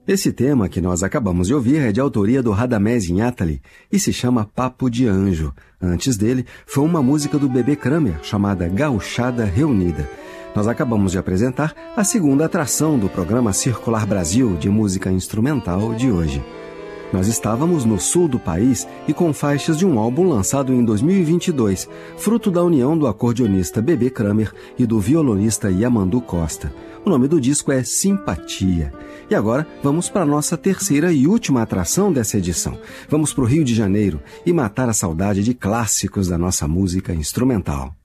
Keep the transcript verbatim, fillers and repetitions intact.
Esse tema que nós acabamos de ouvir é de autoria do Radamés Inhatali e se chama Papo de Anjo. Antes dele, foi uma música do Bebê Kramer chamada Gauchada Reunida. Nós acabamos de apresentar a segunda atração do programa Circular Brasil de música instrumental de hoje. Nós estávamos no sul do país e com faixas de um álbum lançado em dois mil e vinte e dois, fruto da união do acordeonista Bebê Kramer e do violonista Yamandu Costa. O nome do disco é Simpatia. E agora vamos para a nossa terceira e última atração dessa edição. Vamos para o Rio de Janeiro e matar a saudade de clássicos da nossa música instrumental.